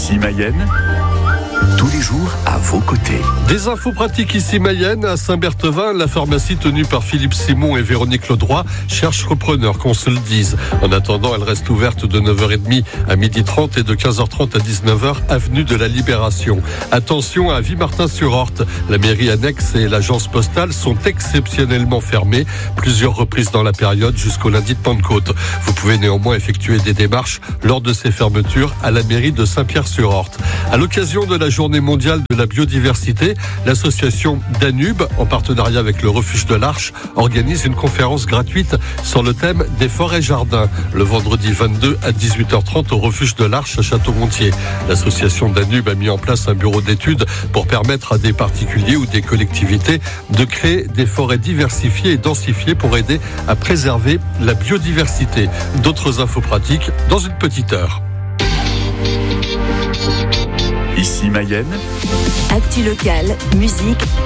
Ici Mayenne, tous les jours à vos côtés. Des infos pratiques ici Mayenne, à Saint-Berthevin, la pharmacie tenue par Philippe Simon et Véronique Ledroit cherche repreneur, qu'on se le dise. En attendant, elle reste ouverte de 9h30 à 12h30 et de 15h30 à 19h, avenue de la Libération. Attention à Vimartin-sur-Orte, la mairie annexe et l'agence postale sont exceptionnellement fermées, plusieurs reprises dans la période jusqu'au lundi de Pentecôte. Vous pouvez néanmoins effectuer des démarches lors de ces fermetures à la mairie de Saint-Pierre-sur-Orte. À l'occasion de la Journée mondiale de la biodiversité, l'association Danube, en partenariat avec le Refuge de l'Arche, organise une conférence gratuite sur le thème des forêts-jardins, le vendredi 22 à 18h30 au Refuge de l'Arche à Château-Gontier. L'association Danube a mis en place un bureau d'études pour permettre à des particuliers ou des collectivités de créer des forêts diversifiées et densifiées pour aider à préserver la biodiversité. D'autres infos pratiques dans une petite heure. Ici Mayenne, Actu locale, musique,